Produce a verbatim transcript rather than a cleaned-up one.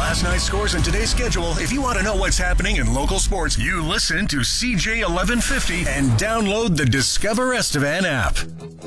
last night's scores and today's schedule. If you want to know what's happening in local sports, you listen to C J eleven fifty and download the Discover Estevan app.